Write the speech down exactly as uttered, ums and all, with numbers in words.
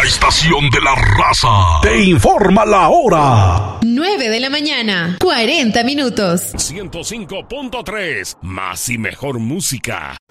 La estación de la raza te informa la hora. nueve de la mañana, cuarenta minutos. ciento cinco punto tres, más y mejor música.